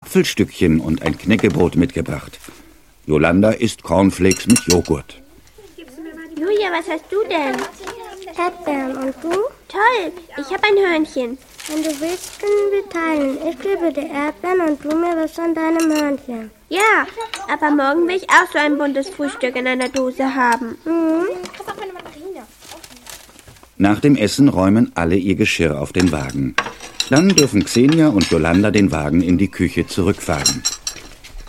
Apfelstückchen und ein Knäckebrot mitgebracht. Jolanda isst Cornflakes mit Joghurt. Julia, was hast du denn? Erdbeeren. Und du? Toll, ich habe ein Hörnchen. Wenn du willst, können wir teilen. Ich gebe dir Erdbeeren und du mir was von deinem Hörnchen. Ja, aber morgen will ich auch so ein buntes Frühstück in einer Dose haben. Nach dem Essen räumen alle ihr Geschirr auf den Wagen. Dann dürfen Xenia und Jolanda den Wagen in die Küche zurückfahren.